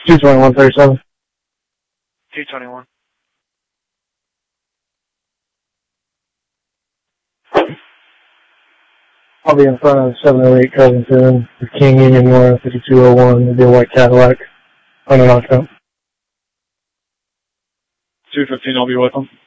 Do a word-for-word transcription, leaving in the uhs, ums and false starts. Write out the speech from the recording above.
two twenty-one thirty-seven. two twenty-one. I'll be in front of seven oh eight Covington, the King Union one, fifty-two oh one, it'll be a white Cadillac, on an octane. two fifteen, I'll be with them.